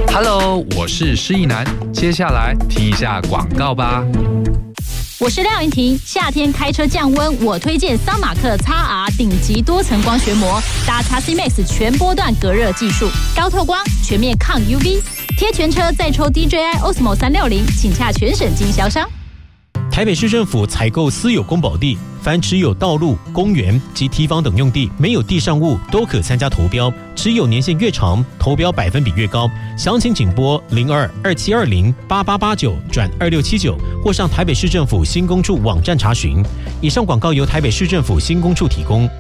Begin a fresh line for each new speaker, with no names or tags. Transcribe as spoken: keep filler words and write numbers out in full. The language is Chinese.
Hello， 我是施意男，接下来听一下广告吧。
我是廖云婷，夏天开车降温，我推荐桑马克 X R 顶级多层光学膜，搭 X C Max 全波段隔热技术，高透光，全面抗 U V， 贴全车再抽 D J I Osmo 三六零，请洽全省经销商。
台北市政府采购私有公保地，凡持有道路、公园及堤防等用地，没有地上物都可参加投标，持有年限越长，投标百分比越高。详情请拨零二二七二零八八八九转二六七九，或上台北市政府新公处网站查询。以上广告由台北市政府新公处提供。